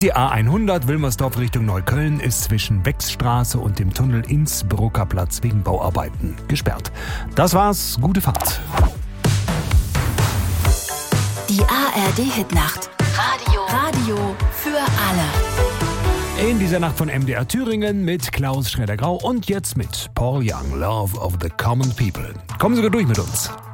Die A100 Wilmersdorf Richtung Neukölln ist zwischen Wechsstraße und dem Tunnel Innsbrucker Platz wegen Bauarbeiten gesperrt. Das war's, gute Fahrt. Die ARD-Hitnacht. Radio für alle. In dieser Nacht von MDR Thüringen mit Klaus Schroeder-Grau und jetzt mit Paul Young, Love of the Common People. Kommen Sie gut durch mit uns.